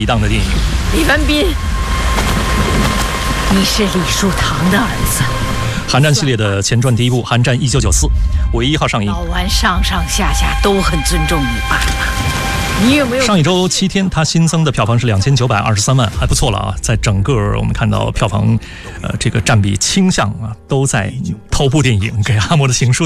一档的电影。 李文斌，你是李树堂的儿子。 寒战系列的前传第一部《寒战1994》5月1号上映。 老顽上上下下都很尊重你爸爸。你有没有？ 上一周7天，它新增的票房是2923万，还不错了啊！在整个我们看到票房，这个占比倾向啊，都在头部电影给阿莫的情书。